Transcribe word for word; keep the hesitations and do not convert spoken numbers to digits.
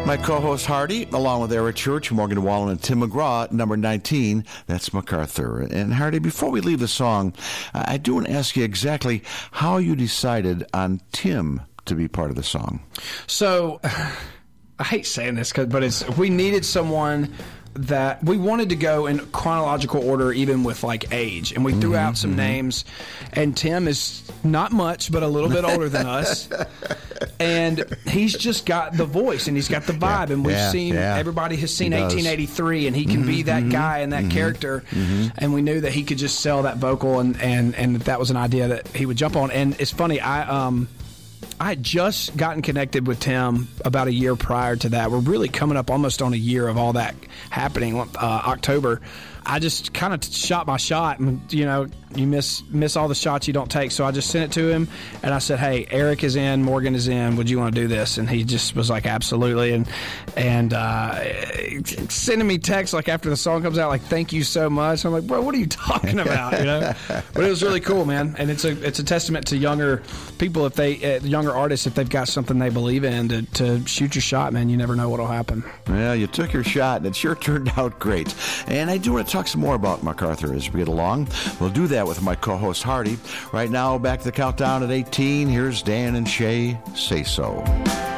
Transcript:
My co-host Hardy, along with Eric Church, Morgan Wallen, and Tim McGraw, number nineteen, that's MacArthur. And Hardy, before we leave the song, I do want to ask you exactly how you decided on Tim to be part of the song. So, I hate saying this, but it's we needed someone that we wanted to go in chronological order, even with like age, and we threw mm-hmm, out some mm-hmm. names. And Tim is not much, but a little bit older than us, and he's just got the voice and he's got the vibe. Yeah, and we've yeah, seen yeah. everybody has seen eighteen eighty-three, and he can mm-hmm, be that mm-hmm, guy and that mm-hmm, character. Mm-hmm. And we knew that he could just sell that vocal, and and and that was an idea that he would jump on. And it's funny, I um. I had just gotten connected with Tim about a year prior to that. We're really coming up almost on a year of all that happening, uh, October. I just kind of shot my shot, and, you know, you miss miss all the shots you don't take. So I just sent it to him, and I said, hey, Eric is in, Morgan is in. Would you want to do this? And he just was like, absolutely. And and uh, sending me texts like after the song comes out, like, thank you so much. I'm like, bro, what are you talking about? You know, but it was really cool, man. And it's a it's a testament to younger people, if they uh, younger artists, if they've got something they believe in, to, to shoot your shot, man. You never know what'll happen. Well, you took your shot, and it sure turned out great. And I do want to talk some more about MacArthur as we get along. We'll do that with my co-host Hardy. Right now, back to the countdown at eighteen. Here's Dan and Shay, Say So.